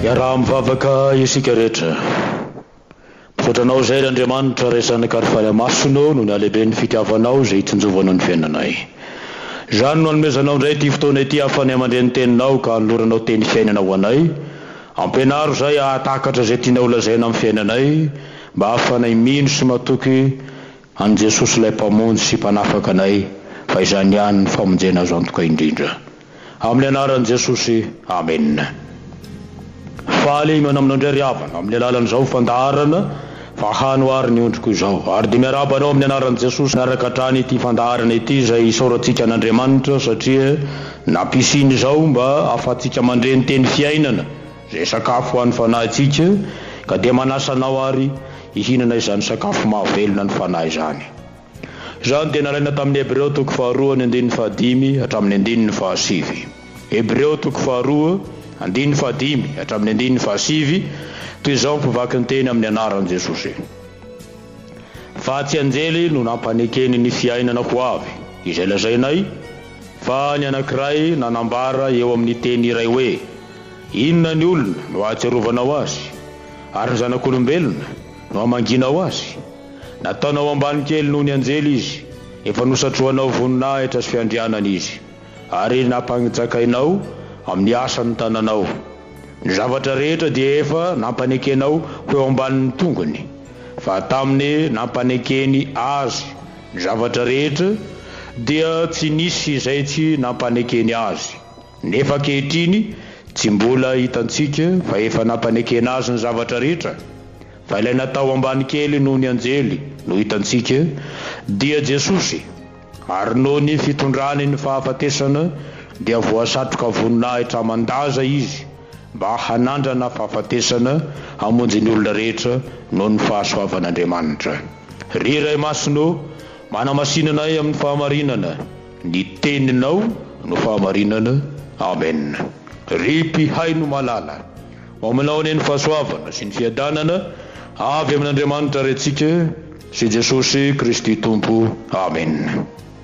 Raha mivavaka isika rehetra potranao zay Andriamanitra resana karifany masonao no ny alehibe ny fitiavanao zay itsinjovanao ny fiainanay. Zany no anomezanao ndray ty fotoana ity afany amandreny teninao ka aloranao teny fiainana ho anay. Ampianaro zay ahatakatra zay tianao lazaina amin'ny fiainanay mba afanay mino sy matoky an Jesosy ilay mpamonjy sy mpanafaka anay fa izany ihany ny famonjena azo antoka indrindra. Amin'ny anaran'i Jesosy, amen. Faly manao aminao indray havana amin'ny alalan'izao fandaharana fa hanoary ny ondriko izao ary dia miarabanao amin'ny anaran'i Jesosy miaraka hatrany ity fandaharana ity izay isaorantsika an'Andriamanitra satria nampisiny izao mba ahafahantsika mandre ny teny fiainana izay sakafo ho an'ny fanahintsika ka dia manasanao ary hihinana izany sakafo mahavelona ny fanahy izany. Izany dia nalaina tamin'ny Hebreo toko 2:15 hatramin'ny 9:7. Hebreo toko 2:15 hatramin'ny 9:7 toy izao mpivaky ny teny amin'ny anaran'i Jesosy. Fa tsy anjely no nampanekeny ny fiainana ho avy izay lazainay fa ny anankiray nanambara eo amin'ny teny iray hoe inona ny olona no ahatsiarovanao azy ary ny zanak'olombelona no amanginao azy. Nataonao ambany kely noho ny anjely izy efa nosatrohanao voninahitra sy fiandrianana izy ary nampangitsakainao amin'ny asany tananao. Ny zavatra rehetra dia efa nampanekenao ho eo ambanin'ny tongony fa taminy nampanekeny azy ny zavatra rehetra dia tsy nisy izay tsy nampanekeny azy. Nefa ankehitriny tsy mbola hitantsika fa efa nampanekeny azy ny zavatra rehetra fa ilay natao ambany kely noho ny anjely no hitantsika dia Jesosy ary noho ny fitondrany ny fahafatesana dia voasatroka voninahitra mandaza izy mba hanandrana fahafatesana hamonjy ny olona rehetra noho ny fahasoavan'Andriamanitra. Ry Ray Masino, manamasinanay amin'ny fahamarinana, ny teninao no fahamarinana. Amen. Ry mpihay no malala, omanao ny fahasoavana sy ny fiadanana avy amin'Andriamanitra rentsika sy Jesosy Kristy Tompo. Amen.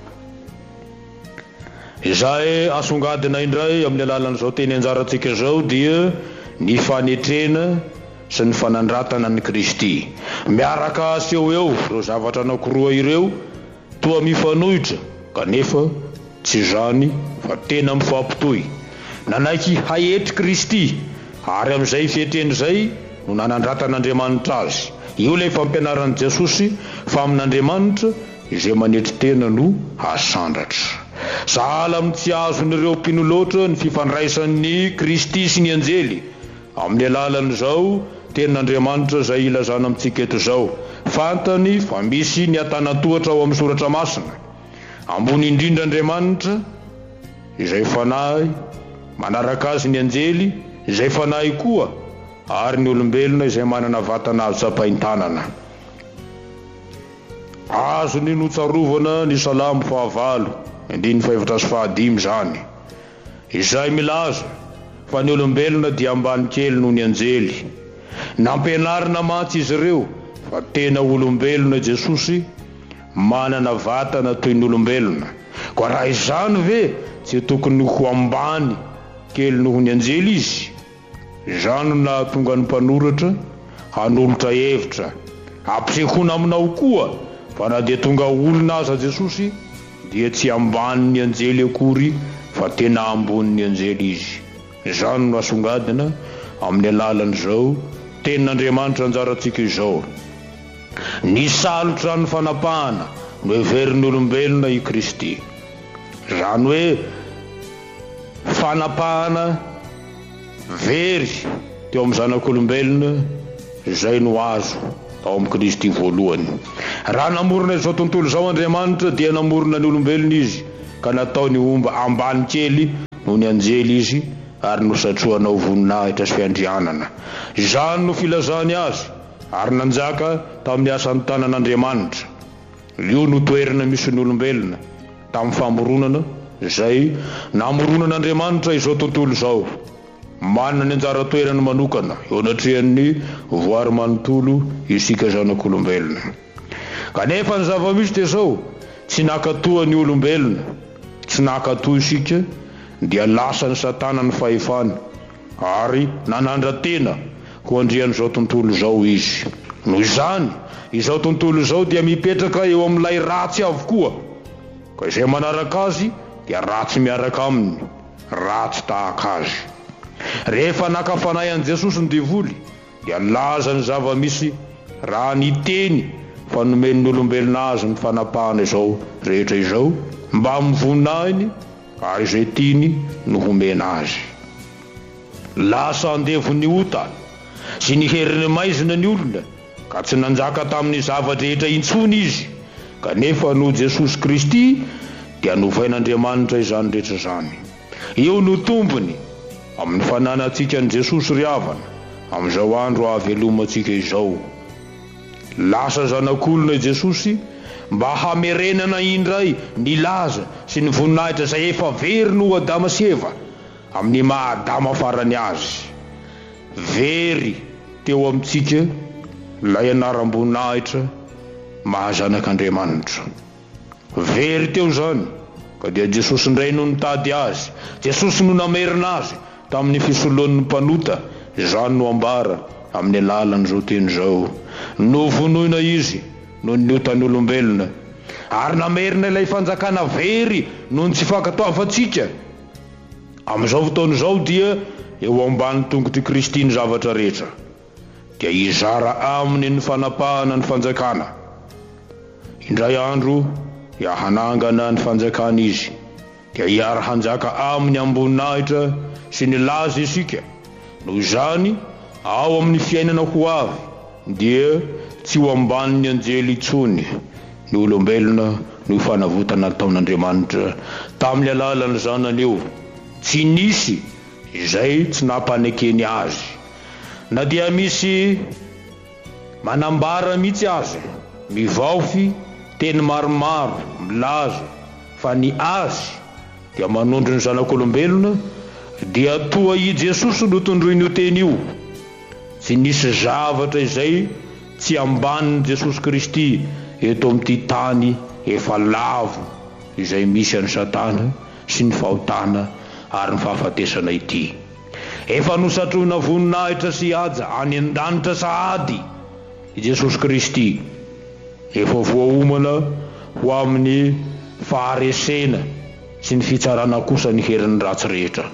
Izay asongadina indray amin'ny alalan'izao teny anjarantsika izao dia ny fanetrena sy ny fanandratana ny Kristy. Miaraka aseho eo ireo zavatra anankiroa ireo toa mifanohitra kanefa tsy zany fa tena mifampitohy. Nanaiky hahetry Kristy ary amin'izay fihetreny izay no nanandраtan'Andriamanitra azy. Io ilay fampianaran'i Jesosy fa amin'Andriamanitra izay manetry tena no asandratra. Sahala amin'ny tsy azon'ireo mpinolotra ny fifandraisan'ny Kristy sy ny anjely amin'ny alalan'izao tenin'Andriamanitra izay ilazana amintsika eto izao. Fantany fa misy ny atanatohatra ao amin'ny soratra masina ambony indrindra Andriamanitra izay fanahy manaraka azy ny anjely izay fanahy koa ary ny olombelona izay manana vatana azo tsapahin-tanana. Azony notsarovana ny Salamo 4:5 zany izay milaza fa ny olombelona dia ambany kely noho ny anjely. Nampianarina mantsy izy ireo fa tena olombelona Jesosy manana vatana toy ny olombelona. Ko raha izany ve tsy tokony ho ambany kely noho ny anjely izy? Izany na tonga ny mpanoratra hanolotra hevitra ampisehoana aminao koa fa na dia tonga olona aza Jesosy dia tsy ambany ny anjely akory fa tena ambony ny anjely izy. Izany no asongadina amin'ny alalan'izao tenin'Andriamanitra anjarantsika izao. Ny salotra ny fanapahana no heverin'ny olombelona i Kristy. Izany hoe fanapahana very teo amin'ny zanak'olombelona izay no azo ao amin'ny Kristy voalohany. Raha namorona izao tontolo izao Andriamanitra dia namorona ny olombelona izy ka nataony omba ambany kely noho ny anjely izy ary nosatrohanao voninahitra sy fiandrianana. Izany no filazany azy ary nanjaka tamin'ny asan'ny tanan'Andriamanitra. Io no toerana misy ny olombelona tamin'ny famoronana izay namoronan'Andriamanitra izao tontolo izao. Manana ny anjara toerana manokana eo anatrehan'ny voary manontolo isika zanak'olombelona. Kanefa ny zava-misy dia izao tsy nakatoa ny olombelona, tsy nakatoa isika dia lasa ny Satana ny fahefana ary nanandra-tena ho andrian'izao tontolo izao izy. Noho izany izao tontolo izao dia mipetraka eo amin'ilay ratsy avokoa, ka izay manaraka azy dia ratsy miaraka aminy, ratsy tahaka azy. Rehefa nakafanay an' Jesosy ny devoly dia laza ny zava-misy raha niteny fa nomen'ny olombelona azy ny fanapahana izao rehetra izao mba mivonahiny ary izay tiany no homena azy. Lasa andevo ny ota sy ny heriny maizina ny olona ka tsy nanjaka tamin'ny zavatra rehetra intsony izy, kanefa no Jesosy Kristy dia novain'Andriamanitra izany rehetra zany. Io no tombony amin'ny fananantsika an' Jesosy ry havana amin'izao andro ahavelomantsika izao. Lasa zanak'olona Jesosy mba hamerenana indray ny laza sy ny voninahitra izay efa very no Adama sy Eva amin'ny maha Adama farany azy. Very teo amintsika lay anaram-boninahitra mahazanak'Andriamanitra. Very teo zany ka dia Jesosy indray no nitady azy, Jesosy no namerina azy tamin'ny fisoloan'ny mpanota. Izany no ambara amin'ny alalan'izao teny izao, novonoina izy no niotan'olombelona ary namerina ilay fanjakana very no ny tsy fankatoavantsika. Amin'izao fotoana izao dia eo ambany tongotry Kristy ny zavatra rehetra, dia izara aminy ny fanapahana ny fanjakana. Indray andro dia hanangana ny fanjakana izy, dia hiara hanjaka aminy amboninahitra sy ny laza isika. Noho izany ao amin'ny fiainana ho avy dia tsy ho ambanin'ny anjely intsony ny olombelona no fanavotana nataon'Andriamanitra tamin'ny alalan'ny zanany eo. Tsy nisy izay tsy nampanekeny azy, na dia misy manambara mihitsy azy, mivaofy teny maromaro milaza fa ny azy dia manondro ny zanak'olombelona dia toa i Jesosy no tondroiny io teny io. Tsy nisy zavatra izay tsy ambanin'i Jesosy Kristy eto amin'ity tany efa lavo izay misy an'ny Satana sy ny fahotana ary ny fahafatesana ity. Efa nosatroina voninahitra sy haja any an-danitra sahady i Jesosy Kristy, efa voaomana ho amin'ny faharesena sy ny fitsarana kosa ny herin'ny ratsy rehetra.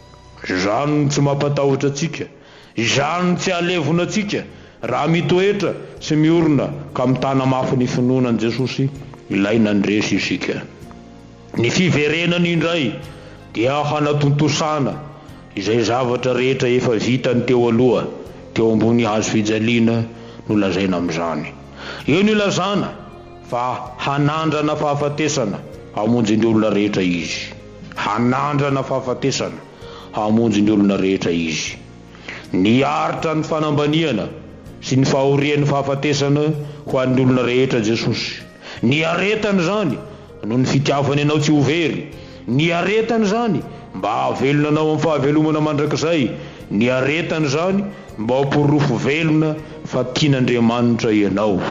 Izany tsy mampatahotra atsika, izany tsy alevona atsika raha mitoetra sy miorina ka mitana mafy ny finoanan' Jesosy ilaina ndresy isika. Ny fiverenany indray dia hanatontosana izay zavatra rehetra efa vitany teo aloha, teo ambony hazo fijaliana no lazaina amin'izany. Io no ilazana fa hanandrana fahafatesana hamonjy ny olona rehetra izy, hanandrana fahafatesana hamonjy ny olona rehetra izy. Niaritra ny fanambaniana sy ny fahorian'ny fahafatesana ho an'ny olona rehetra Jesosy. Niaretany zany no ny fitiavany anao tsy ho very, niaretany zany mba havelona anao amin'ny fahavelomana mandrakizay, niaretany zany mba hamporofo velona fa tian'Andriamanitra ianao.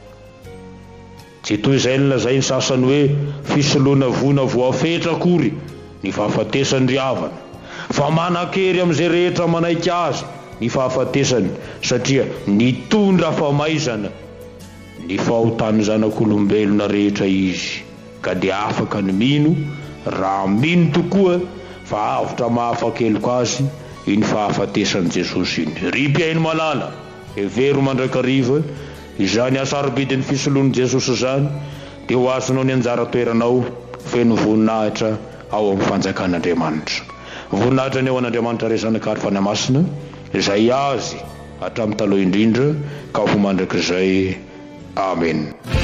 Tsy toy izay nilazay ny sasany hoe fisoloana vona voafetra akory ny fahafatesany ry havana, fa manan-kery amin'izay rehetra manaiky azy ny fahafatesany, satria nitondra famaizana ny fahotan'ny zanak'olombelona rehetra izy, ka dia afaka ny mino raha mino tokoa fa avotra mahafakeloko azy iny fahafatesany Jesosy iny. Ry mpiaino malala, hevero mandrakariva izany asarobidin'ny fisoloan'i Jesosy zany dia ho azonao ny anjara toeranao feno voninahitra ao amin'ny fanjakan'Andriamanitra. Voninahitra ny ao an'Andriamanitra ry zanakary fanamasina izay azy hatramin'ny taloha indrindra ka ho mandrakizay. Amen.